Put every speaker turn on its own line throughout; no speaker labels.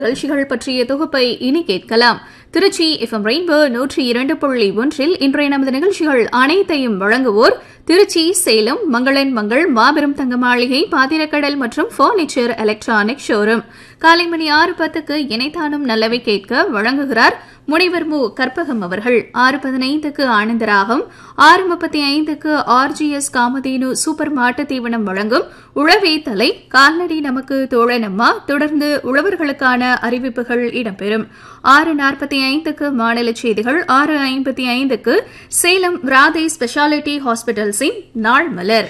நிகழ்ச்சிகள் பற்றிய தொகுப்பை இனி கேட்கலாம். திருச்சி எஃப்எம் ரெயின்போ 102.1 இன்றைய நமது நிகழ்ச்சிகள் அனைத்தையும் வழங்குவோர் திருச்சி, சேலம் மங்களன் மங்கள் மாபெரும் தங்க மாளிகை, பாத்திரக்கடல் மற்றும் பர்னிச்சர் எலக்ட்ரானிக் ஷோரூம். காலை மணி 6:10க்கு இணைத்தானும் நல்லவை கேட்க வழங்குகிறார் முனைவர் மு. கற்பகம் அவர்கள். 6:15க்கு ஆனந்தராகம், 6:35க்கு RGS காமதேனு சூப்பர் மாட்டு தீவனம் வழங்கும் உழவே தலை, கால்நடை நமக்கு தோழனம்மா. தொடர்ந்து உழவர்களுக்கான அறிவிப்புகள் இடம்பெறும். 6:45க்கு மாநில செய்திகள், 6:55க்கு சேலம் ராதை ஸ்பெஷாலிட்டி ஹாஸ்பிட்டல்ஸின் நாள் மலர்.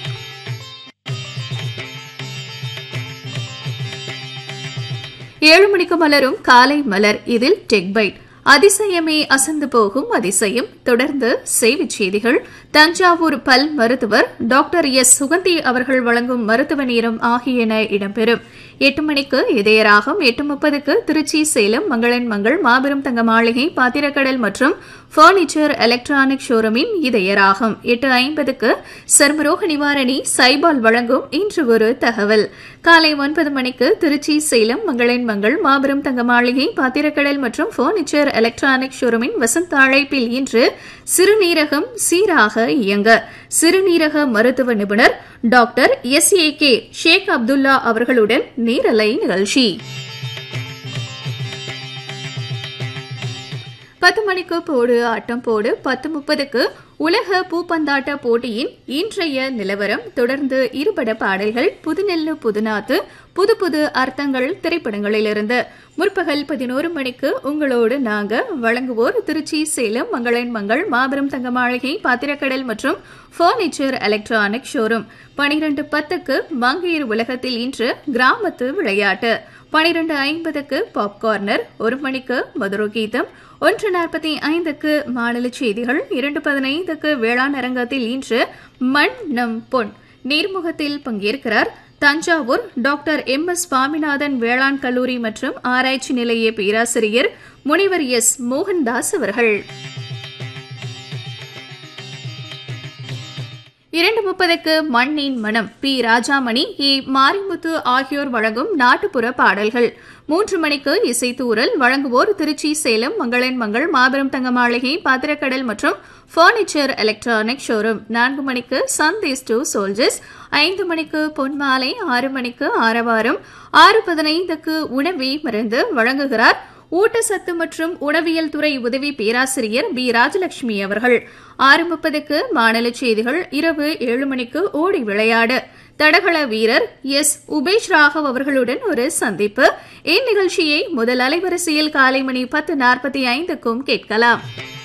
ஏழு மணிக்கு மலரும் காலை மலர். இதில் டெக் பைட், அதிசயமே அசந்து போகும் அதிசயம். தொடர்ந்து செய்திச் செய்திகள், தஞ்சாவூர் பல் மருத்துவர் டாக்டர் எஸ். சுகந்தி அவர்கள் வழங்கும் மருத்துவ நேரம் ஆகியன இடம்பெறும். 8 மணிக்கு இதயராகம், 8:30க்கு திருச்சி, சேலம் மங்களன் மங்கள் மாபெரும் தங்க மாளிகை, பாத்திரக்கடல் மற்றும் பர்னிச்சர் எலக்ட்ரானிக் ஷோரூமின் இதயராகம். 8:50க்கு சர்மரோக நிவாரணி சைபால் வழங்கும் இன்று ஒரு தகவல். காலை 9 மணிக்கு திருச்சி, சேலம் மங்களன் மங்கள் மாபெரும் தங்க மாளிகை, பாத்திரக்கடல் மற்றும் பர்னிச்சர் எலக்ட்ரானிக் ஷோரூமின் வசந்த அழைப்பில் இன்று சிறுநீரகம் சீராக இயங்க சிறுநீரக மருத்துவ நிபுணர் டாக்டர் SAK ஷேக் அப்துல்லா அவர்களுடன் நேரலை நிகழ்ச்சி. 10 மணிக்கு போடு ஆட்டம் போடு, 10:30க்கு உலக பூப்பந்தாட்ட போட்டியின் இன்றைய நிலவரம். தொடர்ந்து இருபட பாடல்கள், புதுநெல்லு புதுநாத்து, புது புது அர்த்தங்கள் திரைப்படங்களிலிருந்து. முற்பகல் 11 மணிக்கு உங்களோடு நாங்க வழங்குவோர் திருச்சி, சேலம் மங்களன் மங்கள் மாபெரும் தங்க மாளிகை, பாத்திரக்கடல் மற்றும் பர்னிச்சர் எலக்ட்ரானிக் ஷோரூம். 12:10க்கு மங்கையர் உலகத்தில் இன்று கிராமத்து விளையாட்டு. 12:50க்கு பாப்கார்னர். 1 மணிக்கு மதுரை கீதம். 1:45க்கு மாநில செய்திகள். 2:15க்கு வேளாண் அரங்கத்தில் இன்று மண் நம் பொன் நேர்முகத்தில் பங்கேற்கிறார் தஞ்சாவூர் டாக்டர் MS சுவாமிநாதன் வேளாண் கல்லூரி மற்றும் ஆராய்ச்சி நிலைய பேராசிரியர் முனைவர் S. மோகன்தாஸ் அவர்கள். 2:30க்கு மண்ணின் மனம், P. ராஜாமணி, E. மாரிமுத்து ஆகியோர் வழங்கும் நாட்டுப்புற பாடல்கள். 3 மணிக்கு இசைத்தூரல். வழங்குவோர் திருச்சி, சேலம் மங்களன் மங்கள் மாபெரும் தங்க மாளிகை, பாத்திரக்கடல் மற்றும் பர்னிச்சர் எலக்ட்ரானிக் ஷோரூம். 4 மணிக்கு சந்தேஸ் டு சோல்ஜர்ஸ். 5 மணிக்கு பொன்மாலை. 6 மணிக்கு ஆரவாரம். 6:15க்கு உணவே மருந்து. வழங்குகிறார் ஊட்டச்சத்து மற்றும் உணவியல் துறை உதவி பேராசிரியர் B. ராஜலட்சுமி அவர்கள். 6:30க்கு மாநில செய்திகள். இரவு 7 மணிக்கு ஓடி விளையாடு, தடகள வீரர் S. உபேஷ் ராகவ் அவர்களுடன் ஒரு சந்திப்பு. இந்நிகழ்ச்சியை முதல் அலைவரிசையில் காலை மணி 10:45க்கும் கேட்கலாம்.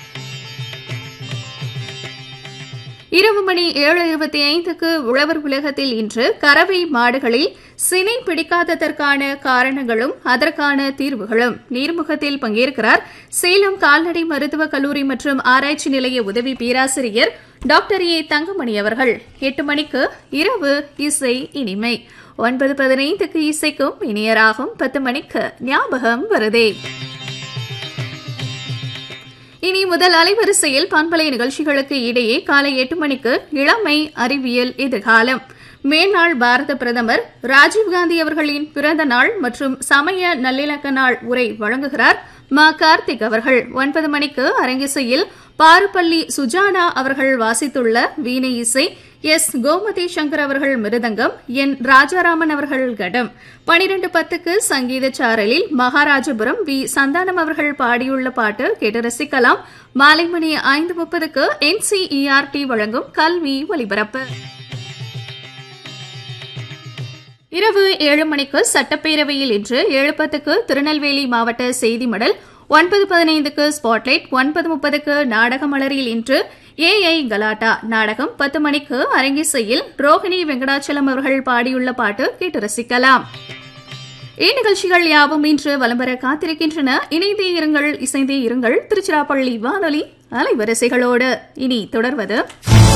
இரவு மணி 7:25க்கு உழவர் உலகத்தில் இன்று கறவை மாடுகளில் சினை பிடிக்காததற்கான காரணங்களும் அதற்கான தீர்வுகளும். நேர்முகத்தில் பங்கேற்கிறார் சேலம் கால்நடை மருத்துவக் கல்லூரி மற்றும் ஆராய்ச்சி நிலைய உதவி பேராசிரியர் டாக்டர் A. தங்கமணி அவர்கள். 8 மணிக்கு இரவு இசை இனிமை. 9:15க்கு இசைக்கும் இனியராகும். 10 மணிக்கு ஞாபகம் வருதே. இனி முதல் அலைவரிசையில் பண்பலை நிகழ்ச்சிகளுக்கு இடையே காலை 8 மணிக்கு இளமை அறிவியல் எதிர்காலம். மேல்நாள் பாரத பிரதமர் ராஜீவ்காந்தி அவர்களின் பிறந்த நாள் மற்றும் சமய நல்லிணக்க நாள் உரை வழங்குகிறார் மா. கார்த்திக் அவர்கள். 9 மணிக்கு அரங்கிசையில் பாருப்பள்ளி சுஜானா அவர்கள் வாசித்துள்ள வீணை இசை, S. கோமதி சங்கர் அவர்கள் மிருதங்கம், N. ராஜாராமன் அவர்கள் கடம். 12:10க்கு சங்கீத சாரலில் மகாராஜபுரம் V. சந்தானம் அவர்கள் பாடியுள்ள பாட்டு கேட்டு ரசிக்கலாம். மாலை மணி 5:30க்கு NCERT வழங்கும் கல்வி ஒலிபரப்பு. இரவு 7 மணிக்கு சட்டப்பேரவையில் இன்று. 7:10க்கு திருநெல்வேலி மாவட்ட செய்தி மடல். 9:15க்கு ஸ்பாட்லைட். 9:30க்கு நாடக மலரில் இன்று AI கலாட்டா நாடகம். 10 மணிக்கு அரங்கிசையில் ரோஹிணி வெங்கடாச்சலம் அவர்கள் பாடியுள்ள பாட்டு கேட்டு ரசிக்கலாம். இந்நிகழ்ச்சிகள் யாவும் இன்று வலம் வர காத்திருக்கின்றன. இணைந்தே இருங்கள், இசைந்தே இருங்கள் திருச்சிராப்பள்ளி வானொலி அலைவரிசைகளோடு. இனி தொடர்வது